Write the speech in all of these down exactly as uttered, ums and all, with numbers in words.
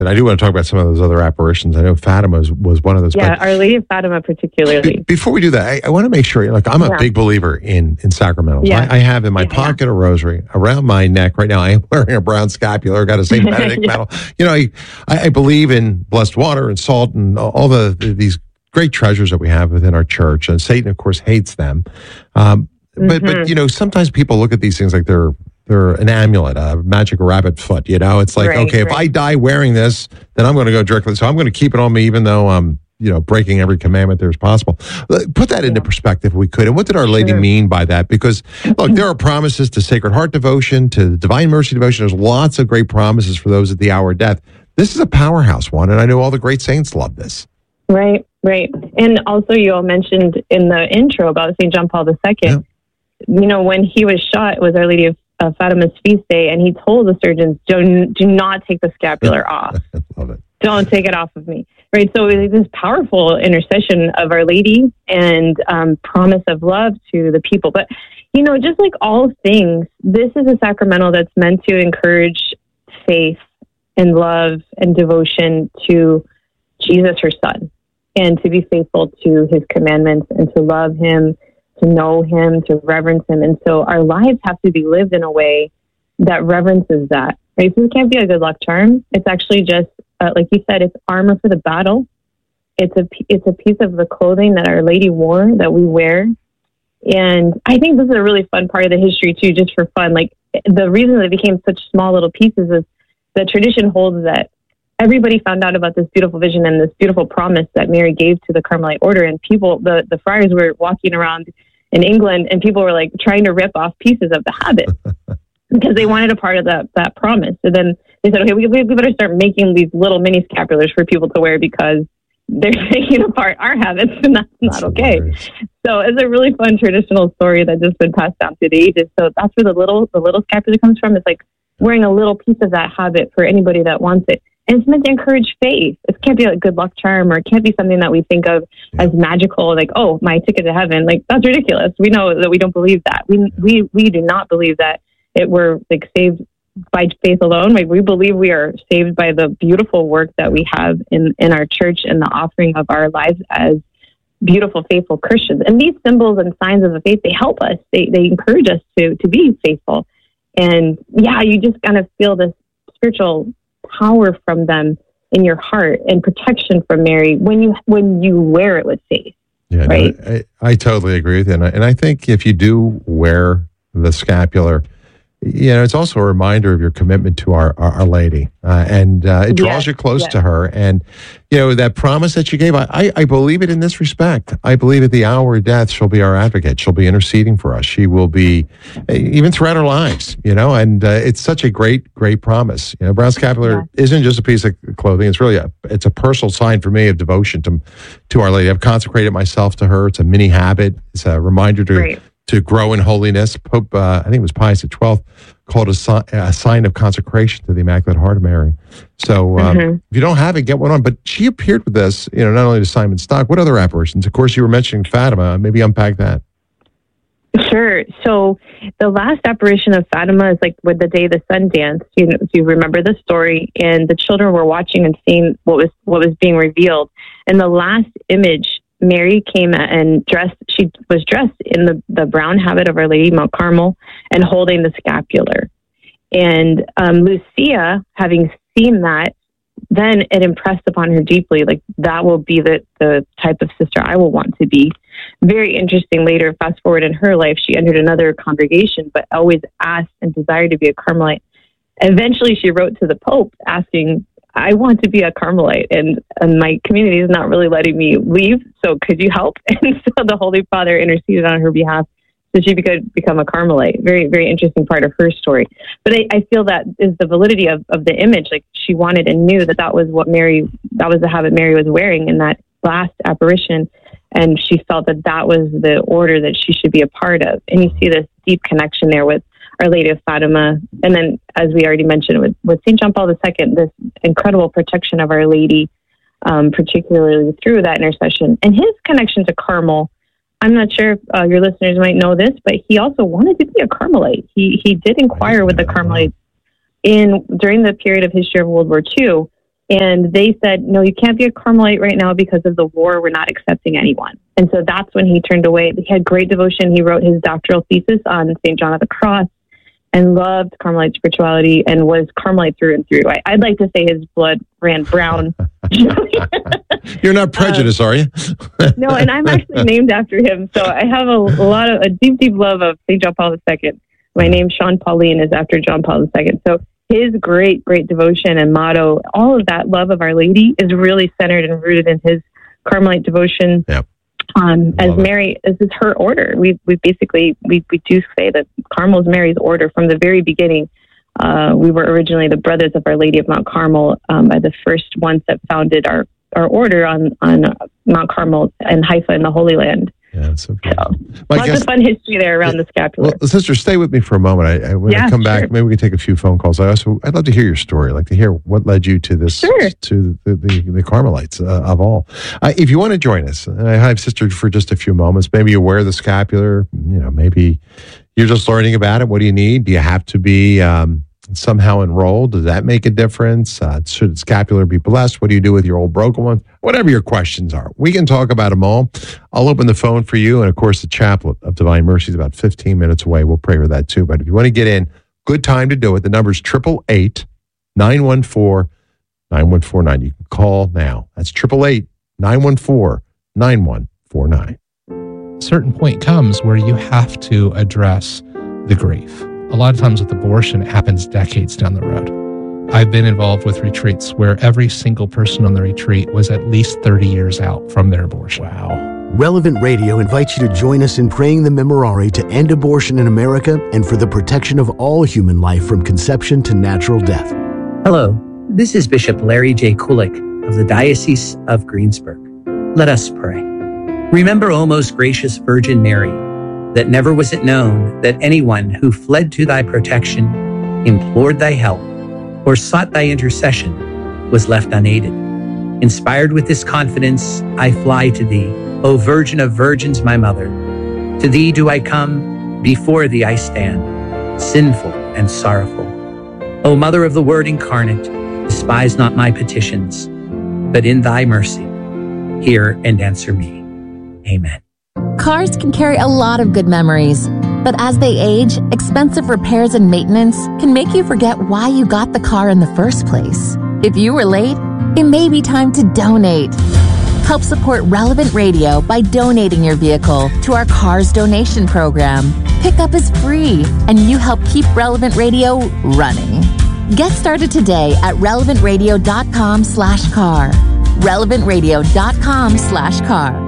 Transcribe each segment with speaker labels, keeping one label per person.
Speaker 1: And I do want to talk about some of those other apparitions. I know Fatima was, was one of those.
Speaker 2: Yeah,
Speaker 1: but
Speaker 2: Our Lady of Fatima particularly.
Speaker 1: b- before we do that, I, I want to make sure, like, I'm a
Speaker 2: Yeah.
Speaker 1: big believer in, in sacramentals.
Speaker 2: Yeah.
Speaker 1: I, I have in my
Speaker 2: Yeah,
Speaker 1: pocket a rosary. Around my neck right now, I am wearing a brown scapular, got a Saint Benedict
Speaker 2: Yeah.
Speaker 1: medal. You know, I, I believe in blessed water and salt and all the, these great treasures that we have within our church. And Satan, of course, hates them. Um, but,
Speaker 2: Mhm.
Speaker 1: but, you know, sometimes people look at these things like they're, they're an amulet, a magic rabbit foot. You know, it's like,
Speaker 2: Right,
Speaker 1: okay, if
Speaker 2: right.
Speaker 1: I die wearing this, then I'm going to go directly. So I'm going to keep it on me, even though I'm, you know, breaking every commandment there's possible. Put that into
Speaker 2: Yeah.
Speaker 1: perspective if we could. And what did Our Lady
Speaker 2: Sure.
Speaker 1: mean by that? Because, look, there are promises to Sacred Heart devotion, to Divine Mercy devotion. There's lots of great promises for those at the hour of death. This is a powerhouse one, and I know all the great saints love this.
Speaker 2: Right, right. And also you all mentioned in the intro about Saint John Paul the Second. You know, when he was shot, it was Our Lady of uh, Fatima's feast day, and he told the surgeons, do, do not take the scapular off.
Speaker 1: I love it.
Speaker 2: Don't take it off of me. Right. So it was this powerful intercession of Our Lady and um, promise of love to the people. But, you know, just like all things, this is a sacramental that's meant to encourage faith and love and devotion to Jesus, her son, and to be faithful to his commandments and to love him, to know him, to reverence him. And so our lives have to be lived in a way that reverences that. Right? So it can't be a good luck charm. It's actually just, uh, like you said, it's armor for the battle. It's a, it's a piece of the clothing that Our Lady wore that we wear. And I think this is a really fun part of the history too, just for fun. Like the reason that it became such small little pieces is the tradition holds that everybody found out about this beautiful vision and this beautiful promise that Mary gave to the Carmelite order. And people, the, the friars were walking around in England and people were like trying to rip off pieces of the habit because they wanted a part of that, that promise. So then they said, okay, we, we better start making these little mini scapulars for people to wear because they're taking apart our habits and that's not okay.
Speaker 1: Hilarious.
Speaker 2: So it's a really fun traditional story that's just been passed down through the ages. So that's where the little, the little scapular comes from. It's like wearing a little piece of that habit for anybody that wants it. And it's meant to encourage faith. It can't be a good luck charm, or it can't be something that we think of
Speaker 1: Yeah.
Speaker 2: as magical, like, oh, my ticket to heaven. Like, that's ridiculous. We know that we don't believe that. We we we do not believe that it we're like saved by faith alone. Like, we believe we are saved by the beautiful work that we have in, in our church and the offering of our lives as beautiful, faithful Christians. And these symbols and signs of the faith, they help us. They they encourage us to to be faithful. And yeah, you just kind of feel this spiritual power from them in your heart and protection from Mary when you when you wear it with faith.
Speaker 1: Yeah,
Speaker 2: Right.
Speaker 1: no, I, I totally agree with you. And I, and I think if you do wear the scapular, you know, it's also a reminder of your commitment to our Our, our Lady, uh, and uh, it draws
Speaker 2: Yes,
Speaker 1: you close
Speaker 2: yes.
Speaker 1: to her. And you know that promise that you gave, I, I I believe it in this respect. I believe at the hour of death, she'll be our advocate. She'll be interceding for us. She will be, uh, even throughout our lives. You know, and uh, it's such a great, great promise. You know, brown scapular isn't just a piece of clothing. It's really a it's a personal sign for me of devotion to to Our Lady. I've consecrated myself to her. It's a mini habit. It's a reminder to.
Speaker 2: Right.
Speaker 1: To grow in holiness. Pope, uh, I think it was Pius the twelfth, called a, si- a sign of consecration to the Immaculate Heart of Mary. So um,
Speaker 2: Mhm.
Speaker 1: if you don't have it, get one on. But she appeared with this, you know, not only to Simon Stock, what other apparitions? Of course, you were mentioning Fatima. Maybe unpack that.
Speaker 2: Sure. So the last apparition of Fatima is like with the day the sun danced. You know, if you remember the story, and the children were watching and seeing what was what was being revealed. And the last image, Mary came and dressed, she was dressed in the, the brown habit of Our Lady, Mount Carmel, and holding the scapular. And um, Lucia, having seen that, then it impressed upon her deeply, like, that will be the, the type of sister I will want to be. Very interesting later, fast forward in her life, she entered another congregation, but always asked and desired to be a Carmelite. Eventually, she wrote to the Pope asking, I want to be a Carmelite, and, and my community is not really letting me leave, so could you help? And so the Holy Father interceded on her behalf so she could become a Carmelite. Very, very interesting part of her story. But I, I feel that is the validity of, of the image. Like, she wanted and knew that that was what Mary, that was the habit Mary was wearing in that last apparition, and she felt that that was the order that she should be a part of. And you see this deep connection there with Our Lady of Fatima. And then, as we already mentioned, with, with Saint John Paul the Second, this incredible protection of Our Lady, um, particularly through that intercession. And his connection to Carmel, I'm not sure if uh, your listeners might know this, but he also wanted to be a Carmelite. He he did inquire with the Carmelites in during the period of history of World War Two. And they said, no, you can't be a Carmelite right now because of the war. We're not accepting anyone. And so that's when he turned away. He had great devotion. He wrote his doctoral thesis on Saint John of the Cross and loved Carmelite spirituality and was Carmelite through and through. I, I'd like to say his blood ran brown.
Speaker 1: You're not prejudiced, um, are you?
Speaker 2: No, and I'm actually named after him. So I have a, a lot of, a deep, deep love of Saint John Paul the Second. My name, Sean Pauline, is after John Paul the Second. So his great, great devotion and motto, all of that love of Our Lady is really centered and rooted in his Carmelite devotion.
Speaker 1: Yep.
Speaker 2: Um, as Mary, this is her order. We we basically, we, we do say that Carmel is Mary's order from the very beginning. Uh, we were originally the Brothers of Our Lady of Mount Carmel, um, by the first ones that founded our, our order on, on Mount Carmel and Haifa in the Holy Land.
Speaker 1: Yeah, that's so good.
Speaker 2: So, lots guess, of fun history there around yeah, the scapular.
Speaker 1: Well, sister, stay with me for a moment. I, I when
Speaker 2: yeah,
Speaker 1: I come
Speaker 2: sure.
Speaker 1: back, maybe we can take a few phone calls. I also, I'd love to hear your story. I'd like to hear what led you to this,
Speaker 2: sure.
Speaker 1: to the, the, the Carmelites uh, of all. Uh, if you want to join us, I have sister for just a few moments. Maybe you wear the scapular. You know, maybe you're just learning about it. What do you need? Do you have to be um, somehow enrolled? Does that make a difference? Uh, should scapular be blessed? What do you do with your old broken one? Whatever your questions are, we can talk about them all. I'll open the phone for you. And of course, the Chaplet of Divine Mercy is about fifteen minutes away. We'll pray for that too. But if you want to get in, good time to do it. The number is eight eight eight, nine one four, nine one four nine. You can call now. That's eight eight eight, nine one four, nine one four nine.
Speaker 3: A certain point comes where you have to address the grief. A lot of times with abortion, it happens decades down the road. I've been involved with retreats where every single person on the retreat was at least thirty years out from their abortion.
Speaker 1: Wow.
Speaker 4: Relevant Radio invites you to join us in praying the Memorare to end abortion in America and for the protection of all human life from conception to natural death.
Speaker 5: Hello, this is Bishop Larry J. Kulik of the Diocese of Greensburg. Let us pray. Remember, O most gracious Virgin Mary, that never was it known that anyone who fled to thy protection, implored thy help, or sought thy intercession was left unaided. Inspired with this confidence, I fly to thee, O Virgin of Virgins, my mother. To thee do I come, before thee I stand, sinful and sorrowful. O Mother of the Word incarnate, despise not my petitions, but in thy mercy, hear and answer me. Amen.
Speaker 6: Cars can carry a lot of good memories, but as they age, expensive repairs and maintenance can make you forget why you got the car in the first place. If you were late, it may be time to donate. Help support Relevant Radio by donating your vehicle to our Cars Donation Program. Pickup is free, and you help keep Relevant Radio running. Get started today at relevantradio.com slash car. relevantradio.com slash car.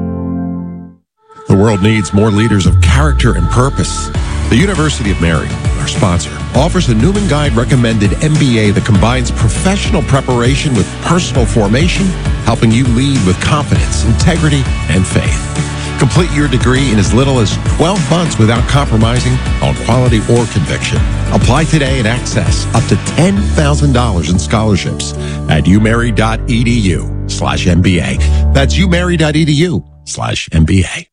Speaker 7: The world needs more leaders of character and purpose. The University of Mary, our sponsor, offers a Newman Guide recommended M B A that combines professional preparation with personal formation, helping you lead with confidence, integrity, and faith. Complete your degree in as little as twelve months without compromising on quality or conviction. Apply today and access up to ten thousand dollars in scholarships at umary.edu slash MBA. That's umary.edu slash MBA.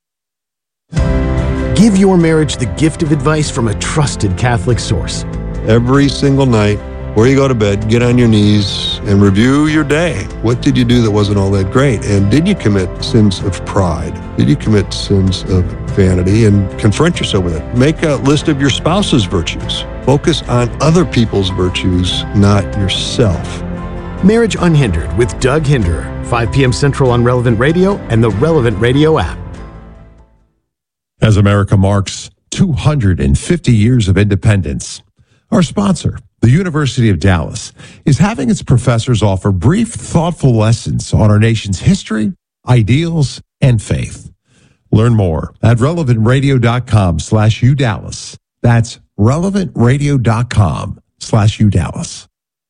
Speaker 4: Give your marriage the gift of advice from a trusted Catholic source.
Speaker 8: Every single night, before you go to bed, get on your knees and review your day. What did you do that wasn't all that great? And did you commit sins of pride? Did you commit sins of vanity? And confront yourself with it. Make a list of your spouse's virtues. Focus on other people's virtues, not yourself.
Speaker 4: Marriage Unhindered with Doug Hinderer, five p.m. Central on Relevant Radio and the Relevant Radio app.
Speaker 1: As America marks two hundred fifty years of independence, our sponsor, the University of Dallas, is having its professors offer brief, thoughtful lessons on our nation's history, ideals, and faith. Learn more at relevantradio.com slash UDallas. That's relevantradio.com slash UDallas.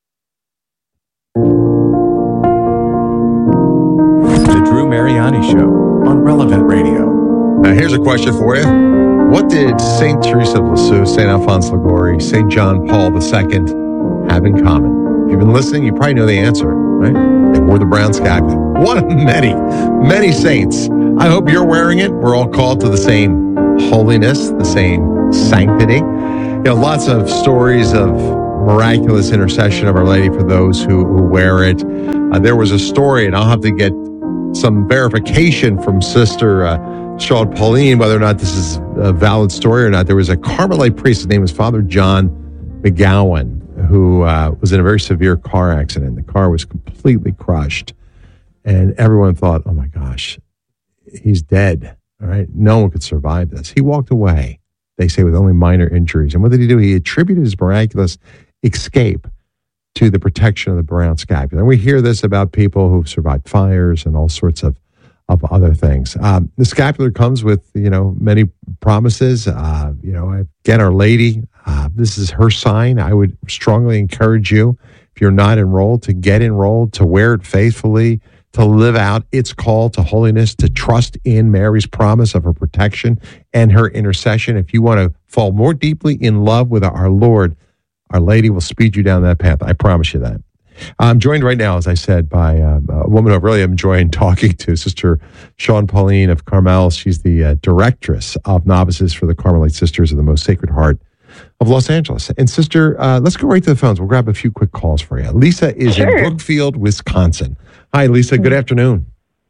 Speaker 9: The Drew Mariani Show on Relevant Radio.
Speaker 1: Now, here's a question for you. What did Saint Teresa of Lisieux, Saint Alphonse Liguori, Saint John Paul the Second have in common? If you've been listening, you probably know the answer, right? They wore the brown scapular. One of many, many saints. I hope you're wearing it. We're all called to the same holiness, the same sanctity. You know, lots of stories of miraculous intercession of Our Lady for those who, who wear it. Uh, there was a story, and I'll have to get some verification from Sister uh, Sean Pauline, whether or not this is a valid story or not. There was a Carmelite priest, his name was Father John McGowan, who uh, was in a very severe car accident. The car was completely crushed, and everyone thought, oh my gosh, he's dead. All right, no one could survive this. He walked away, they say, with only minor injuries. And what did he do? He attributed his miraculous escape to the protection of the brown scapular. And we hear this about people who've survived fires and all sorts of, of other things. Um, the scapular comes with, you know, many promises. Uh, you know, again, Our Lady, uh, this is her sign. I would strongly encourage you, if you're not enrolled, to get enrolled, to wear it faithfully, to live out its call to holiness, to trust in Mary's promise of her protection and her intercession. If you want to fall more deeply in love with our Lord, Our Lady will speed you down that path. I promise you that. I'm joined right now, as I said, by uh, a woman who I really am enjoying talking to, Sister Sean Pauline of Carmel. She's the uh, directress of novices for the Carmelite Sisters of the Most Sacred Heart of Los Angeles. And Sister, uh, let's go right to the phones. We'll grab a few quick calls for you. Lisa is sure. in Brookfield, Wisconsin. Hi, Lisa. Good afternoon.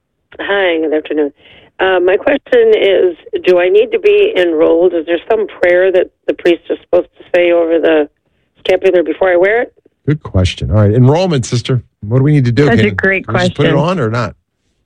Speaker 10: Hi, good afternoon. Uh, my question is, do I need to be enrolled? Is there some prayer that the priest is supposed to say over the scapular before I wear it?
Speaker 1: Good question. All right. Enrollment, Sister. What do we need to do?
Speaker 2: That's
Speaker 1: Can,
Speaker 2: a great
Speaker 1: can we
Speaker 2: question.
Speaker 1: Just put it on or not?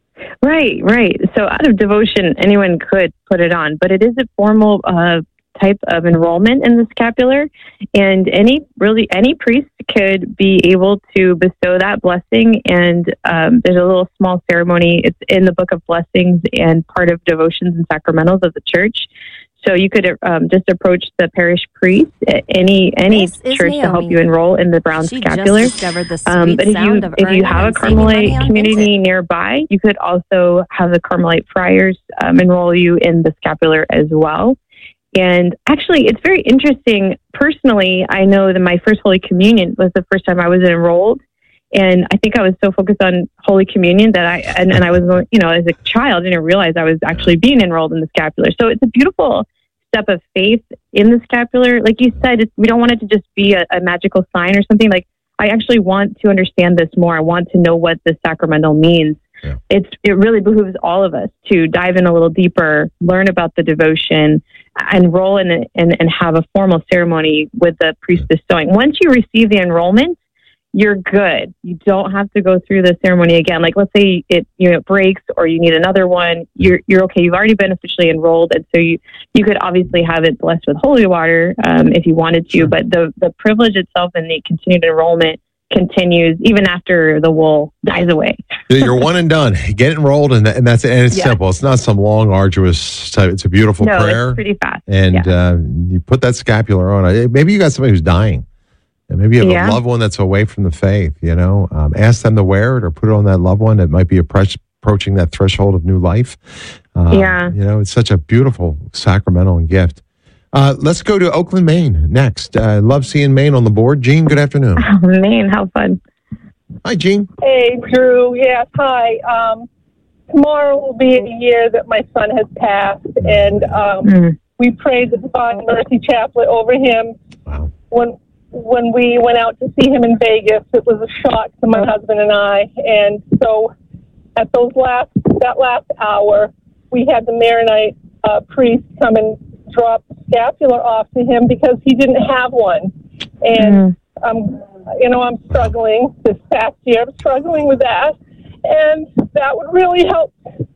Speaker 2: Right, right. So out of devotion, anyone could put it on, but it is a formal uh, type of enrollment in the scapular, and any really any priest could be able to bestow that blessing. And um, there's a little small ceremony. It's in the Book of Blessings and part of devotions and sacramentals of the church. So you could um, just approach the parish priest, any any
Speaker 11: This is
Speaker 2: church to help
Speaker 11: Naomi.
Speaker 2: you enroll in the brown
Speaker 11: She
Speaker 2: scapular.
Speaker 11: just discovered the
Speaker 2: Um,
Speaker 11: sweet
Speaker 2: but if you
Speaker 11: sound of
Speaker 2: if you
Speaker 11: earning
Speaker 2: have a
Speaker 11: and saving money
Speaker 2: Carmelite
Speaker 11: on
Speaker 2: community
Speaker 11: Vincent.
Speaker 2: nearby, you could also have the Carmelite friars um, enroll you in the scapular as well. And actually, it's very interesting. Personally, I know that my first Holy Communion was the first time I was enrolled. And I think I was so focused on Holy Communion that I, and, and I was, going, you know, as a child, I didn't realize I was actually being enrolled in the scapular. So it's a beautiful step of faith in the scapular. Like you said, it's, we don't want it to just be a, a magical sign or something. Like, I actually want to understand this more. I want to know what the sacramental means. Yeah. It's, it really behooves all of us to dive in a little deeper, learn about the devotion, enroll in it, and, and have a formal ceremony with the priest bestowing. Once you receive the enrollment, you're good. You don't have to go through the ceremony again. Like, let's say it, you know, breaks or you need another one. You're you're okay. You've already been officially enrolled, and so you you could obviously have it blessed with holy water um, if you wanted to. But the the privilege itself and the continued enrollment continues even after the wool dies away.
Speaker 1: You're one and done. Get enrolled, and, and that's it. And it's
Speaker 2: yeah. simple.
Speaker 1: It's not some long, arduous type. It's a beautiful
Speaker 2: no,
Speaker 1: prayer.
Speaker 2: It's pretty fast.
Speaker 1: And
Speaker 2: yeah.
Speaker 1: uh, you put that scapular on. Maybe you got somebody who's dying. And maybe you have yeah. a loved one that's away from the faith, you know. Um, ask them to wear it or put it on that loved one that might be appro- approaching that threshold of new life. Um,
Speaker 2: yeah.
Speaker 1: You know, it's such a beautiful sacramental and gift. Uh, let's go to Oakland, Maine next. I uh, love seeing Maine on the board. Jean, good afternoon.
Speaker 2: Oh, Maine, how fun.
Speaker 1: Hi, Jean.
Speaker 12: Hey, Drew. Yes, hi. Um, tomorrow will be a year that my son has passed, and um, mm. we prayed the Divine Mercy Chaplet over him.
Speaker 1: Wow.
Speaker 12: When when we went out to see him in Vegas, it was a shock to my husband and I. And so at those last that last hour, we had the Maronite uh, priest come and drop the scapular off to him because he didn't have one. And, mm. um, you know, I'm struggling this past year. I'm struggling with that. And that would really help.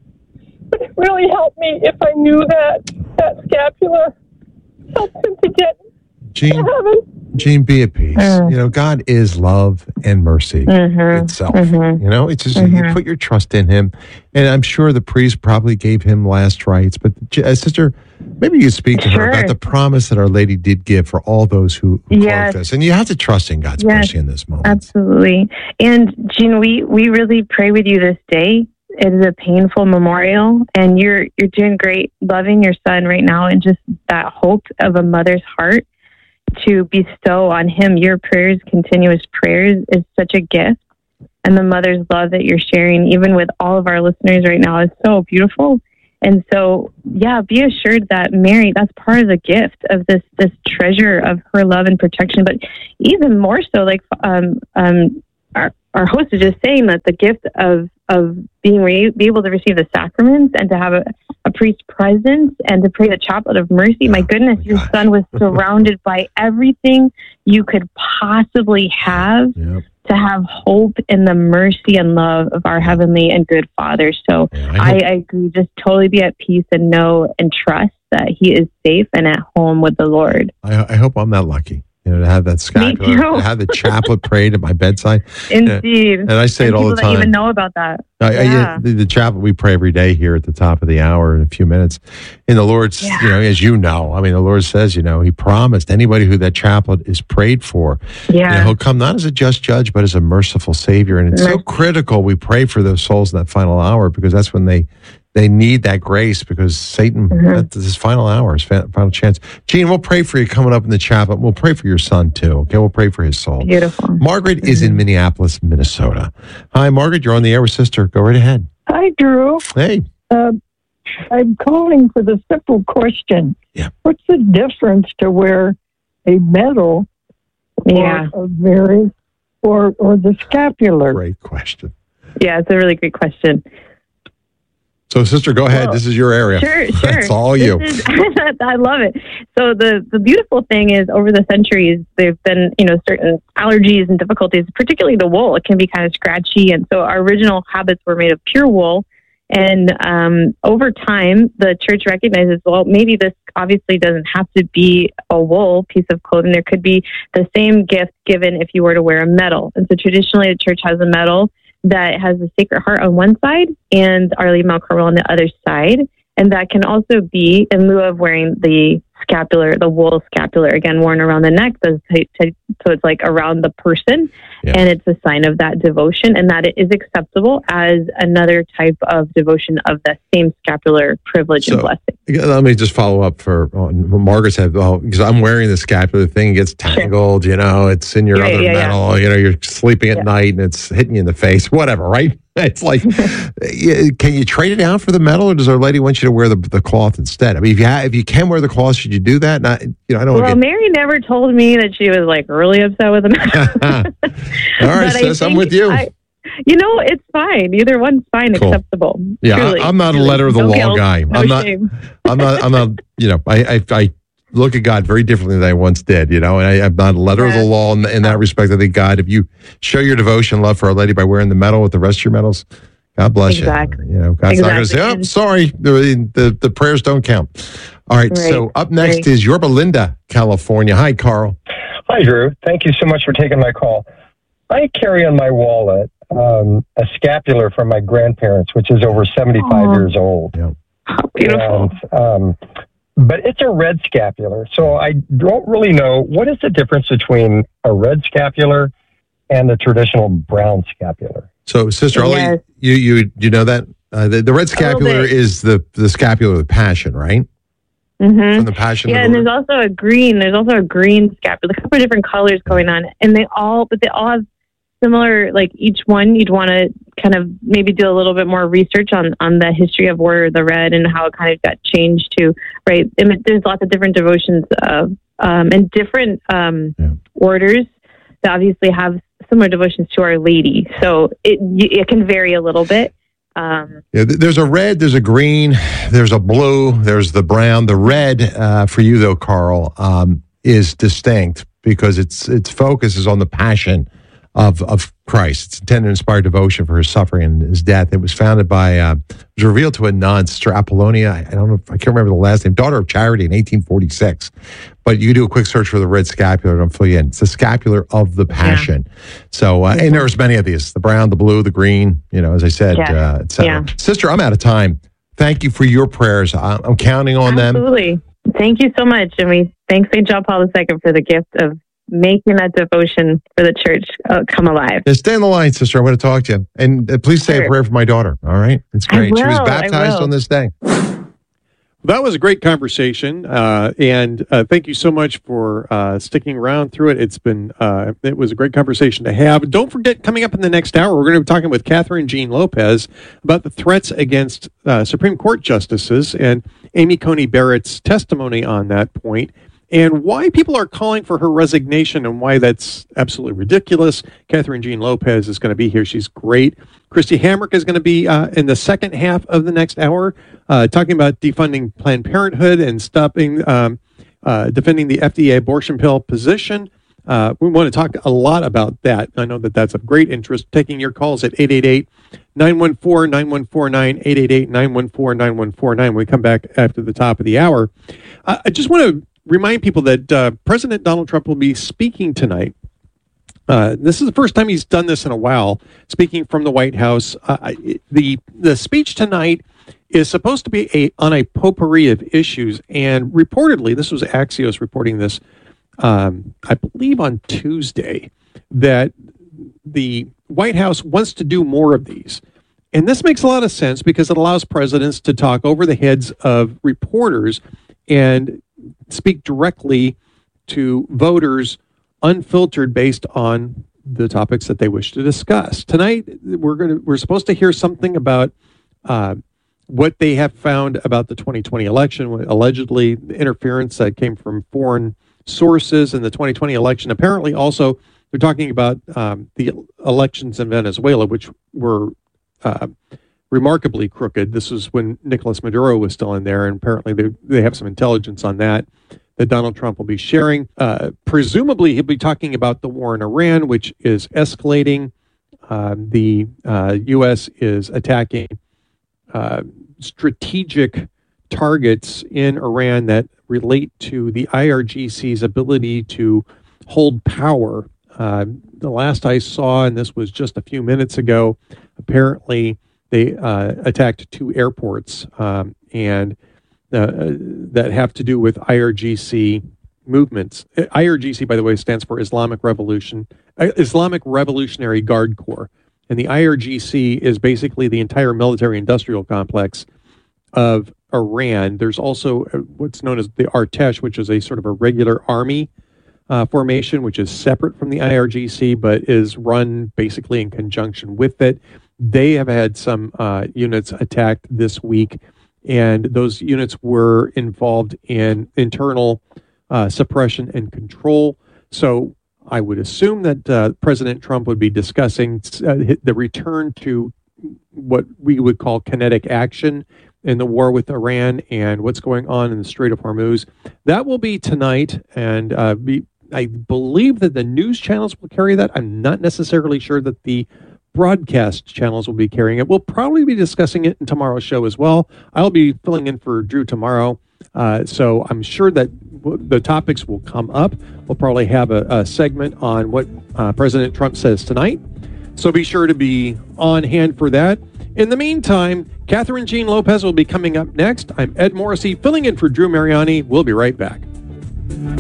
Speaker 12: Would it really help me if I knew that that scapular helped him to get
Speaker 1: Jean,
Speaker 12: to heaven?
Speaker 1: Jean, be at peace. Mm. You know, God is love and mercy
Speaker 2: mm-hmm.
Speaker 1: itself.
Speaker 2: Mm-hmm.
Speaker 1: You know, it's just
Speaker 2: mm-hmm.
Speaker 1: you put your trust in Him, and I'm sure the priest probably gave him last rites. But uh, sister, maybe you speak to
Speaker 2: sure.
Speaker 1: her about the promise that Our Lady did give for all those who, who
Speaker 2: yes.
Speaker 1: this. And you have to trust in God's
Speaker 2: yes.
Speaker 1: mercy in this moment.
Speaker 2: Absolutely. And Jean, we we really pray with you this day. It is a painful memorial, and you're you're doing great, loving your son right now, and just that hope of a mother's heart to bestow on him your prayers, continuous prayers, is such a gift. And the mother's love that you're sharing, even with all of our listeners right now, is so beautiful. And so, yeah, be assured that Mary, that's part of the gift of this this treasure of her love and protection. But even more so, like um, um, our our host is just saying, that the gift of of being re- be able to receive the sacraments and to have a, a priest presence and to pray the chaplet of mercy. My goodness, oh my your gosh. son was surrounded by everything you could possibly have. Yep. To have hope in the mercy and love of our heavenly and good Father. So yeah, I, I, I agree. Just totally be at peace and know and trust that he is safe and at home with the Lord.
Speaker 1: I, I hope I'm that lucky, you know, to have that scapular, to have the chaplet prayed at my bedside.
Speaker 2: Indeed.
Speaker 1: And, and I say
Speaker 2: and
Speaker 1: it all the time.
Speaker 2: People don't even know about that.
Speaker 1: I,
Speaker 2: yeah.
Speaker 1: I, yeah, the, the chaplet we pray every day here at the top of the hour in a few minutes. In the Lord's, yeah. you know, as you know, I mean, the Lord says, you know, he promised anybody who that chaplet is prayed for, yeah. you know, he'll come not as a just judge, but as a merciful Savior. And it's Mercy. so critical we pray for those souls in that final hour, because that's when they they need that grace, because Satan, mm-hmm. at this final hour, his final chance. Gene, we'll pray for you coming up in the chaplet. We'll pray for your son, too. Okay, we'll pray for his soul.
Speaker 2: Beautiful.
Speaker 1: Margaret mm-hmm. is in Minneapolis, Minnesota. Hi, Margaret. You're on the air with Sister. Go right ahead.
Speaker 11: Hi, Drew.
Speaker 1: Hey.
Speaker 11: Uh, I'm calling for the simple question.
Speaker 1: Yeah.
Speaker 11: What's the difference to wear a medal
Speaker 2: yeah.
Speaker 11: of Mary or, or the scapular?
Speaker 1: Great question.
Speaker 2: Yeah, it's a really great question.
Speaker 1: So, Sister, go ahead. Well, this is your area.
Speaker 2: Sure, sure.
Speaker 1: That's all you.
Speaker 2: Is, I love it. So the, the beautiful thing is, over the centuries, there've been, you know, certain allergies and difficulties, particularly the wool. It can be kind of scratchy. And so our original habits were made of pure wool. And um, over time, the church recognizes, well, maybe this obviously doesn't have to be a wool piece of clothing. There could be the same gift given if you were to wear a medal. And so traditionally, the church has a medal that has the Sacred Heart on one side and Our Lady of Mount Carmel on the other side. And that can also be in lieu of wearing the scapular, the wool scapular, again, worn around the neck. So it's like around the person. Yeah. And it's a sign of that devotion, and that it is acceptable as another type of devotion of the same scapular privilege so, and blessing.
Speaker 1: Let me just follow up for oh, Margaret said, well, because I'm wearing the scapular thing, it gets tangled, sure. you know, it's in your right, other yeah, medal, yeah. you know, you're sleeping at yeah. night and it's hitting you in the face, whatever, right? It's like, can you trade it out for the medal, or does Our Lady want you to wear the, the cloth instead? I mean, if you ha- if you can wear the cloth, should you do that? Not, you know, I don't.
Speaker 2: Well,
Speaker 1: get...
Speaker 2: Mary never told me that she was like really upset with the medal.
Speaker 1: All right, sis, I'm with you. I,
Speaker 2: you know, it's fine. Either one's fine, cool. acceptable.
Speaker 1: Yeah,
Speaker 2: truly,
Speaker 1: I, I'm not
Speaker 2: truly.
Speaker 1: a letter of the
Speaker 2: no
Speaker 1: law
Speaker 2: guilt,
Speaker 1: guy.
Speaker 2: No
Speaker 1: I'm not.
Speaker 2: shame.
Speaker 1: I'm not. I'm not. You know, I, I I look at God very differently than I once did. You know, and I, I'm not a letter yeah. of the law in, in that respect. I think God, if you show your devotion and love for Our Lady by wearing the medal with the rest of your medals, God bless
Speaker 2: exactly.
Speaker 1: you. You know, God's exactly. not going to say, "Oh, sorry, the, the the prayers don't count." All right. right. So up next right. is Yorba Linda, California. Hi, Carl.
Speaker 13: Hi, Drew. Thank you so much for taking my call. I carry on my wallet um, a scapular from my grandparents, which is over seventy-five oh. years old.
Speaker 1: Yeah.
Speaker 2: How beautiful.
Speaker 13: And, um, but it's a red scapular, so I don't really know what is the difference between a red scapular and the traditional brown scapular.
Speaker 1: So, Sister Ollie, yes. you you you know that uh, the, the red scapular is the the scapular of the Passion, right?
Speaker 2: Mm-hmm.
Speaker 1: From the Passion.
Speaker 2: Yeah, and there's also a green. There's also a green scapular. A couple of different colors going on, and they all, but they all have similar. Like each one, you'd want to kind of maybe do a little bit more research on on the history of where the red and how it kind of got changed to. Right, and there's lots of different devotions of um, and different um, yeah. orders that obviously have similar devotions to Our Lady. So it it can vary a little bit. Um,
Speaker 1: yeah, there's a red, there's a green, there's a blue, there's the brown. The red uh, for you though, Carl, um, is distinct because its its focus is on the passion of of Christ. It's intended to inspire devotion for his suffering and his death. It was founded by, uh, it was revealed to a nun, Sister Apollonia. I, I don't know, if, I can't remember the last name, Daughter of Charity in eighteen forty-six. But you can do a quick search for the red scapular and I'll fill you in. It's the scapular of the Passion. Yeah. So, uh, and there's many of these, the brown, the blue, the green, you know, as I said, yeah. uh, et cetera. Yeah. Sister, I'm out of time. Thank you for your prayers. I'm counting on
Speaker 2: Absolutely.
Speaker 1: them.
Speaker 2: Absolutely. Thank you so much. And we thank Saint John Paul the Second for the gift of making that devotion for the church uh, come alive.
Speaker 1: Yeah, stay on the line, Sister. I want to talk to you. And uh, please say sure. a prayer for my daughter. All right? It's great.
Speaker 2: Will,
Speaker 1: she was baptized on this day.
Speaker 14: That was a great conversation, uh, and uh, thank you so much for uh, sticking around through it. It's been uh, it was a great conversation to have. Don't forget, coming up in the next hour, we're going to be talking with Catherine Jean Lopez about the threats against uh, Supreme Court justices and Amy Coney Barrett's testimony on that point, and why people are calling for her resignation and why that's absolutely ridiculous. Catherine Jean Lopez is going to be here. She's great. Christy Hamrick is going to be uh, in the second half of the next hour, uh, talking about defunding Planned Parenthood and stopping, um, uh, defending the F D A abortion pill position. Uh, we want to talk a lot about that. I know that that's of great interest. Taking your calls at eight eight eight, nine one four, nine one four nine, eight eight eight, nine one four, nine one four nine. When we come back after the top of the hour. Uh, I just want to remind people that uh, President Donald Trump will be speaking tonight. Uh, this is the first time he's done this in a while, speaking from the White House. Uh, the the speech tonight is supposed to be a on a potpourri of issues, and reportedly, this was Axios reporting this, um, I believe on Tuesday, that the White House wants to do more of these. And this makes a lot of sense because it allows presidents to talk over the heads of reporters and speak directly to voters unfiltered based on the topics that they wish to discuss. Tonight, we're going to we're supposed to hear something about uh, what they have found about the twenty twenty election, allegedly the interference that came from foreign sources in the twenty twenty election. Apparently, also, they're talking about um, the elections in Venezuela, which were uh, remarkably crooked. This was when Nicolas Maduro was still in there, and apparently they, they have some intelligence on that that Donald Trump will be sharing. Uh, presumably, he'll be talking about the war in Iran, which is escalating. Uh, the uh, U S is attacking uh, strategic targets in Iran that relate to the I R G C's ability to hold power. Uh, the last I saw, and this was just a few minutes ago, apparently they uh, attacked two airports um, and uh, that have to do with I R G C movements. I R G C, by the way, stands for Islamic Revolution, uh, Islamic Revolutionary Guard Corps. And the I R G C is basically the entire military-industrial complex of Iran. There's also what's known as the Artesh, which is a sort of a regular army uh, formation, which is separate from the I R G C, but is run basically in conjunction with it. They have had some uh, units attacked this week, and those units were involved in internal uh, suppression and control. So I would assume that uh, President Trump would be discussing uh, the return to what we would call kinetic action in the war with Iran and what's going on in the Strait of Hormuz. That will be tonight, and uh, be, I believe that the news channels will carry that. I'm not necessarily sure that the broadcast channels will be carrying it. We'll probably be discussing it in tomorrow's show as well. I'll be filling in for Drew tomorrow, uh, so I'm sure that w- the topics will come up. We'll probably have a, a segment on what uh, President Trump says tonight, so be sure to be on hand for that. In the meantime, Catherine Jean Lopez will be coming up next. I'm Ed Morrissey, filling in for Drew Mariani. We'll be right back.